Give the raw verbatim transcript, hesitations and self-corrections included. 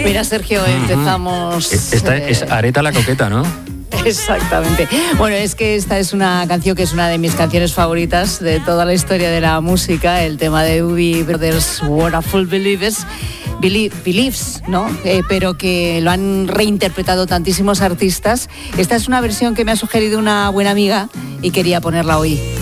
Mira, Sergio, empezamos... Esta eh... es Aretha la Coqueta, ¿no? Exactamente. Bueno, es que esta es una canción que es una de mis canciones favoritas de toda la historia de la música, el tema de Doobie Brothers, Wonderful Believers, Believe, Believes, ¿no? Eh, pero que lo han reinterpretado tantísimos artistas. Esta es una versión que me ha sugerido una buena amiga y quería ponerla hoy.